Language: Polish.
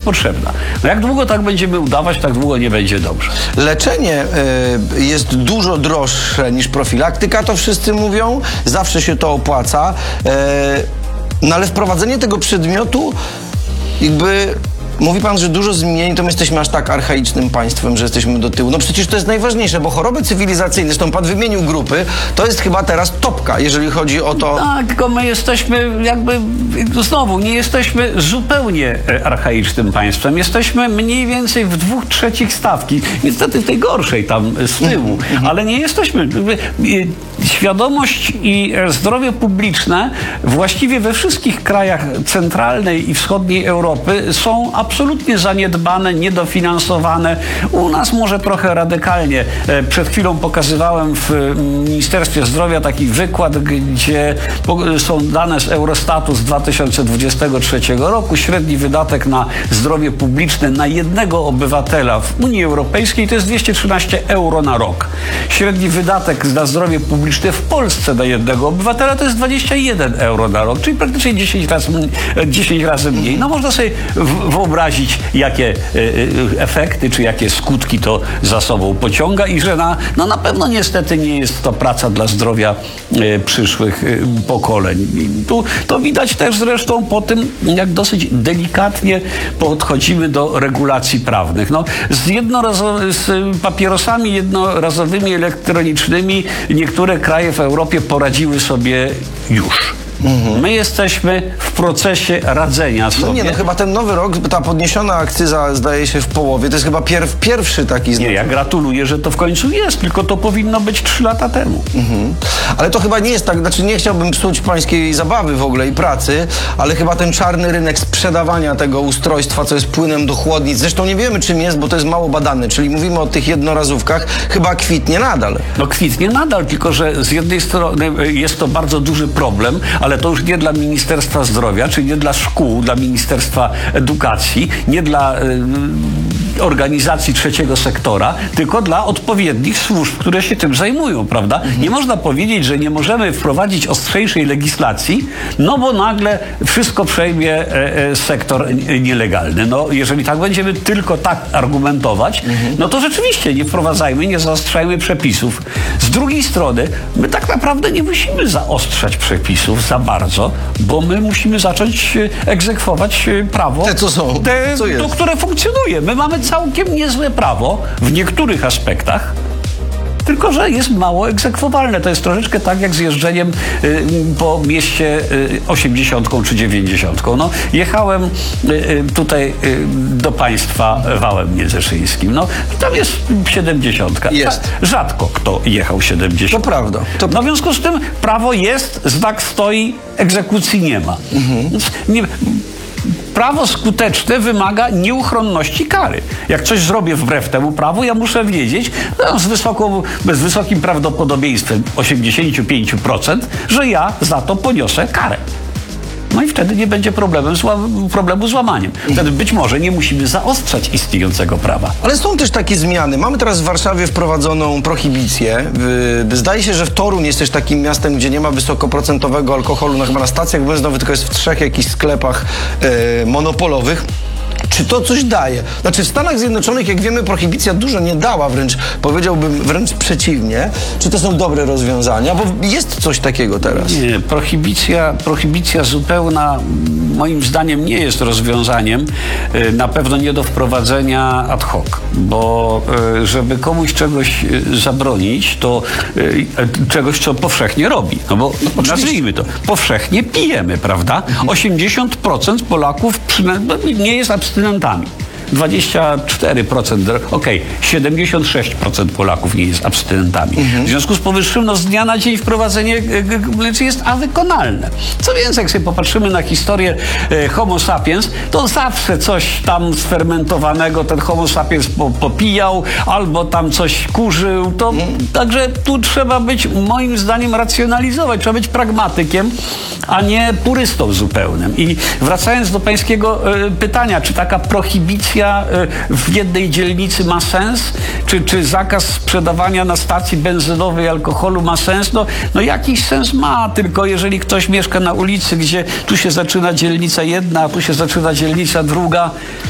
potrzebna. No jak długo tak będziemy udawać, tak długo nie będzie dobrze. Leczenie jest dużo droższe niż profilaktyka, to wszyscy mówią. Zawsze się to opłaca. No ale wprowadzenie tego przedmiotu jakby... Mówi pan, że dużo zmieni, to my jesteśmy aż tak archaicznym państwem, że jesteśmy do tyłu. No przecież to jest najważniejsze, bo choroby cywilizacyjne, zresztą pan wymienił grupy, to jest chyba teraz topka, jeżeli chodzi o to... Tak, tylko my jesteśmy jakby, znowu, nie jesteśmy zupełnie archaicznym państwem. Jesteśmy mniej więcej w 2/3 stawki. Niestety w tej gorszej tam z tyłu, ale nie jesteśmy... Świadomość i zdrowie publiczne właściwie we wszystkich krajach centralnej i wschodniej Europy są absolutnie zaniedbane, niedofinansowane. U nas może trochę radykalnie. Przed chwilą pokazywałem w Ministerstwie Zdrowia taki wykład, gdzie są dane z Eurostatu z 2023 roku. Średni wydatek na zdrowie publiczne na jednego obywatela w Unii Europejskiej to jest 213 euro na rok. Średni wydatek na zdrowie publiczne w Polsce na jednego obywatela to jest 21 euro na rok, czyli praktycznie 10 razy mniej. No można sobie wyobrazić, jakie efekty, czy jakie skutki to za sobą pociąga i że na pewno niestety nie jest to praca dla zdrowia przyszłych pokoleń. To widać też zresztą po tym, jak dosyć delikatnie podchodzimy do regulacji prawnych. No, z papierosami jednorazowymi, elektronicznymi niektóre kraje w Europie poradziły sobie już. My jesteśmy w procesie radzenia sobie. No nie, no chyba ten nowy rok, ta podniesiona akcyza zdaje się w połowie, to jest chyba pierwszy taki znak. Nie, ja gratuluję, że to w końcu jest, tylko to powinno być 3 lata temu. Ale to chyba nie jest tak, znaczy nie chciałbym psuć pańskiej zabawy w ogóle i pracy, ale chyba ten czarny rynek sprzedawania tego ustrojstwa, co jest płynem do chłodnic, zresztą nie wiemy czym jest, bo to jest mało badane, czyli mówimy o tych jednorazówkach, chyba kwitnie nadal. No kwitnie nadal, tylko że z jednej strony jest to bardzo duży problem, ale to już nie dla Ministerstwa Zdrowia, czyli nie dla szkół, dla Ministerstwa Edukacji, nie dla organizacji trzeciego sektora, tylko dla odpowiednich służb, które się tym zajmują, prawda? Nie można powiedzieć, że nie możemy wprowadzić ostrzejszej legislacji, no bo nagle wszystko przejmie sektor nielegalny. No jeżeli tak będziemy tylko tak argumentować, no to rzeczywiście nie wprowadzajmy, nie zaostrzajmy przepisów. Z drugiej strony, my tak naprawdę nie musimy zaostrzać przepisów za bardzo, bo my musimy zacząć egzekwować prawo, te co są, to, które funkcjonuje. My mamy całkiem niezłe prawo w niektórych aspektach, tylko że jest mało egzekwowalne. To jest troszeczkę tak jak z jeżdżeniem po mieście 80 czy 90. No, jechałem tutaj do państwa wałem międzyszyńskim. No, tam jest 70. Jest. Rzadko kto jechał 70. To prawda. No w związku z tym prawo jest, znak stoi, egzekucji nie ma. Prawo skuteczne wymaga nieuchronności kary. Jak coś zrobię wbrew temu prawu, ja muszę wiedzieć z wysokim prawdopodobieństwem 85%, że ja za to poniosę karę. No i wtedy nie będzie problemu z łamaniem. Wtedy być może nie musimy zaostrzać istniejącego prawa. Ale są też takie zmiany. Mamy teraz w Warszawie wprowadzoną prohibicję. Zdaje się, że w Toruń jest też takim miastem, gdzie nie ma wysokoprocentowego alkoholu, no chyba na stacjach benzynowych, tylko jest w 3 jakichś sklepach monopolowych. Czy to coś daje? Znaczy w Stanach Zjednoczonych, jak wiemy, prohibicja dużo nie dała, wręcz powiedziałbym wręcz przeciwnie. Czy to są dobre rozwiązania? Bo jest coś takiego teraz. Nie, prohibicja zupełna moim zdaniem nie jest rozwiązaniem. Na pewno nie do wprowadzenia ad hoc, bo żeby komuś czegoś zabronić, to czegoś, co powszechnie robi. No bo nazwijmy to, powszechnie pijemy, prawda? 80% Polaków nie jest abstynentami. 24%, 76% Polaków nie jest abstynentami. W związku z powyższym, no z dnia na dzień wprowadzenie leczy jest awykonalne. Co więcej, jak sobie popatrzymy na historię Homo sapiens, to zawsze coś tam sfermentowanego ten Homo sapiens popijał, albo tam coś kurzył. Także tu trzeba być, moim zdaniem, racjonalizować. Trzeba być pragmatykiem, a nie purystą zupełnym. I wracając do pańskiego pytania, czy taka prohibicja w jednej dzielnicy ma sens? Czy zakaz sprzedawania na stacji benzynowej alkoholu ma sens? No jakiś sens ma, tylko jeżeli ktoś mieszka na ulicy, gdzie tu się zaczyna dzielnica jedna, a tu się zaczyna dzielnica druga,